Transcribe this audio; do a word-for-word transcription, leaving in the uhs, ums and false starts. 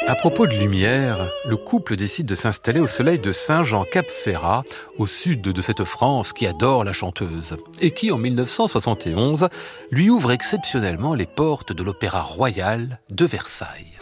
À propos de lumière, le couple décide de s'installer au soleil de Saint-Jean-Cap-Ferrat, au sud de cette France qui adore la chanteuse, et qui, en mille neuf cent soixante et onze, lui ouvre exceptionnellement les portes de l'Opéra Royal de Versailles.